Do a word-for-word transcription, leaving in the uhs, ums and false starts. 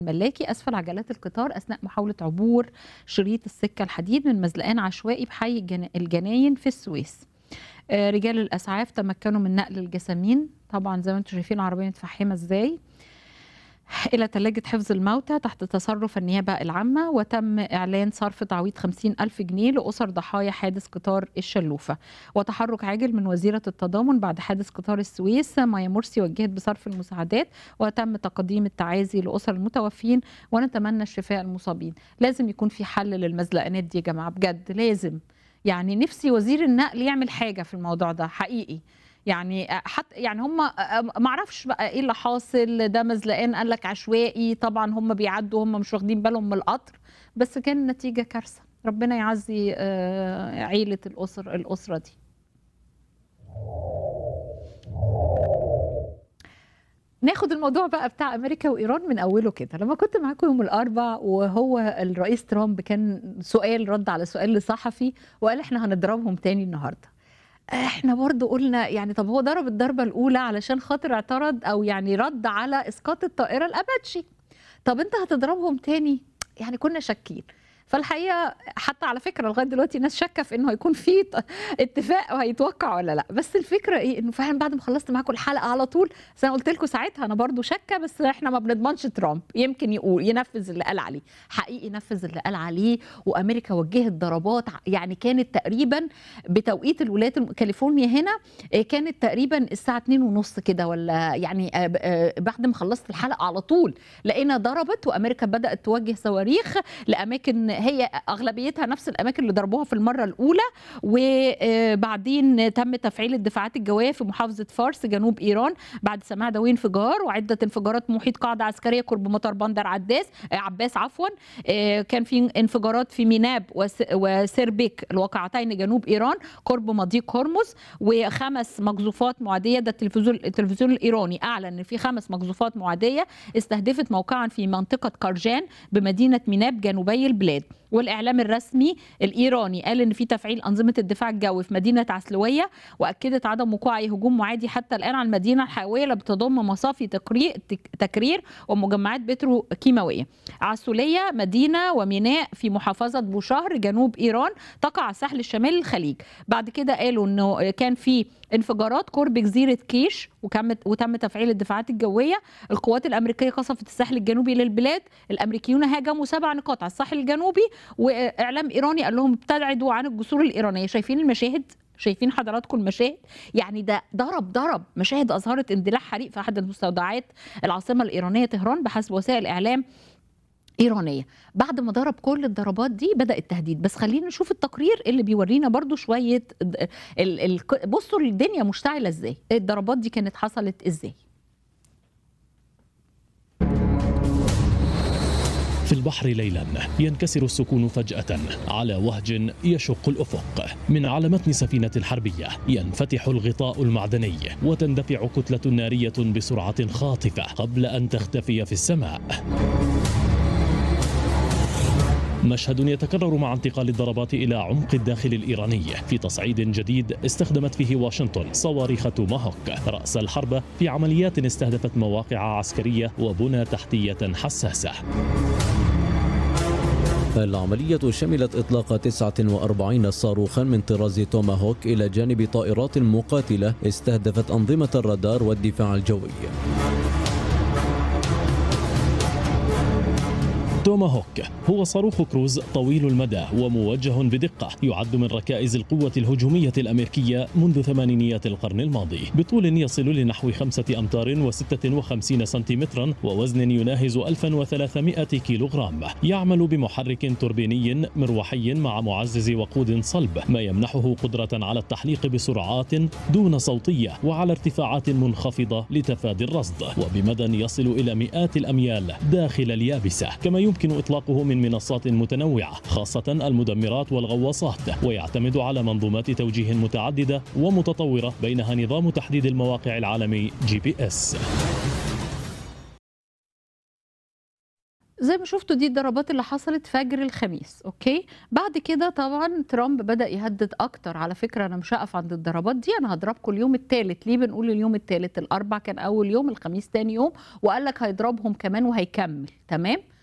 ملاكي أسفل عجلات القطار أثناء محاولة عبور شريط السكة الحديد من مزلقان عشوائي بحي الجنا- الجناين في السويس. آه، رجال الأسعاف تمكنوا من نقل الجسامين، طبعا زي ما انتم شايفين العربية متفحمة ازاي، إلى ثلاجة حفظ الموتى تحت تصرف النيابة العامة، وتم إعلان صرف تعويض خمسين ألف جنيه لأسر ضحايا حادث قطار الشلوفة. وتحرك عاجل من وزيرة التضامن بعد حادث قطار السويس، مايا مرسي وجهت بصرف المساعدات وتم تقديم التعازي لأسر المتوفين ونتمنى الشفاء المصابين. لازم يكون في حل للمزلقانات دي يا جماعة، بجد لازم. يعني نفسي وزير النقل يعمل حاجة في الموضوع ده حقيقي. يعني حتى يعني هم ما اعرفش بقى ايه اللي حاصل، ده مزلقان قال لك عشوائي، طبعا هم بيعدوا هم مش واخدين بالهم من القطر، بس كان النتيجه كارثه. ربنا يعزي آه، عيله الاسر الاسره دي. ناخد الموضوع بقى بتاع امريكا وايران من اوله كده. لما كنت معاكم يوم الاربع وهو الرئيس ترامب كان سؤال رد على سؤال لصحفي وقال احنا هنضربهم تاني النهارده، احنا برضو قلنا يعني طب هو ضرب الضربة الأولى علشان خاطر اعترض أو يعني رد على إسقاط الطائرة الأباتشي، طب أنت هتضربهم تاني؟ يعني كنا شاكين. فالحقيقة حتى على فكرة لغاية دلوقتي ناس شاكة في انه هيكون في اتفاق وهيتوقع ولا لا، بس الفكرة ايه انه فعلا بعد ما خلصت معاكم الحلقة على طول زي ما قلت لكم ساعتها انا برضو شاكة، بس احنا ما بنضمنش ترامب، يمكن يقول ينفذ اللي قال عليه، حقيقي نفذ اللي قال عليه. وامريكا وجهت ضربات يعني كانت تقريبا بتوقيت الولايات الم- كاليفورنيا هنا آه، كانت تقريبا الساعة اتنين ونص كده ولا يعني آه، ب- آه، بعد ما خلصت الحلقة على طول لقينا ضربت وامريكا بدأت توجه صواريخ لاماكن هي اغلبيتها نفس الاماكن اللي ضربوها في المره الاولى. وبعدين تم تفعيل الدفاعات الجويه في محافظه فارس جنوب ايران بعد سماع دوي انفجار وعده انفجارات محيط قاعده عسكريه قرب مطار بندر عباس عباس عفوا. آه، كان في انفجارات في ميناب وس- وسيربيك الواقعتين جنوب ايران قرب مضيق هرمز، وخمس مقذوفات معاديه. ده التلفزيون التلفزيون الايراني اعلن ان في خمس مقذوفات معاديه استهدفت موقعا في منطقه قرجان بمدينه ميناب جنوبي البلاد. والاعلام الرسمي الايراني قال ان في تفعيل انظمه الدفاع الجوي في مدينه عسلويه، واكدت عدم وقوع اي هجوم معادي حتى الان على المدينه الحيويه اللي بتضم مصافي تقرير تكرير ومجمعات بتروكيماويه. عسوليه مدينه وميناء في محافظه بوشهر جنوب ايران تقع على ساحل الشمال الخليج. بعد كده قالوا انه كان في انفجارات قرب جزيره كيش وكم- وتم تفعيل الدفاعات الجويه. القوات الامريكيه قصفت الساحل الجنوبي للبلاد. الامريكيون هاجموا سبع نقاط على الساحل الجنوبي، واعلام ايراني قال لهم ابتعدوا عن الجسور الايرانيه. شايفين المشاهد؟ شايفين حضراتكم المشاهد؟ يعني ده ضرب ضرب مشاهد اظهرت اندلاع حريق في احد المستودعات العاصمه الايرانيه طهران بحسب وسائل اعلام إيرانية. بعد ما ضرب كل الضربات دي بدأ التهديد، بس خلينا نشوف التقرير اللي بيورينا برضو شوية ال ال بصوا الدنيا مشتعلة ازاي، الضربات دي كانت حصلت ازاي. في البحر ليلا ينكسر السكون فجأة على وهج يشق الأفق. من على متن سفينة حربية ينفتح الغطاء المعدني وتندفع كتلة نارية بسرعة خاطفة قبل أن تختفي في السماء. مشهد يتكرر مع انتقال الضربات إلى عمق الداخل الإيراني في تصعيد جديد استخدمت فيه واشنطن صواريخ توماهوك رأس الحرب في عمليات استهدفت مواقع عسكرية وبنى تحتية حساسة. العملية شملت إطلاق تسعة وأربعين صاروخا من طراز توماهوك إلى جانب طائرات مقاتلة استهدفت أنظمة الرادار والدفاع الجوي. توماهوك هو صاروخ كروز طويل المدى وموجه بدقة، يعد من ركائز القوة الهجومية الأمريكية منذ ثمانينيات القرن الماضي، بطول يصل لنحو خمسة أمتار وستة وخمسين سنتيمترا ووزن يناهز ألف وثلاثمائة كيلوغرام. يعمل بمحرك توربيني مروحي مع معزز وقود صلب، ما يمنحه قدرة على التحليق بسرعات دون صوتية وعلى ارتفاعات منخفضة لتفادي الرصد، وبمدى يصل إلى مئات الأميال داخل اليابسة. كما يمكن إطلاقه من منصات متنوعة خاصة المدمرات والغواصات، ويعتمد على منظومات توجيه متعددة ومتطورة بينها نظام تحديد المواقع العالمي جي بي إس. زي ما شفتوا دي الضربات اللي حصلت فجر الخميس. اوكي، بعد كده طبعا ترامب بدأ يهدد اكتر. على فكرة انا مش هقف عند الضربات دي، انا هضربكم اليوم الثالث. ليه بنقول اليوم الثالث؟ الاربع كان اول يوم، الخميس تاني يوم، وقال لك هيضربهم كمان وهيكمل. تمام.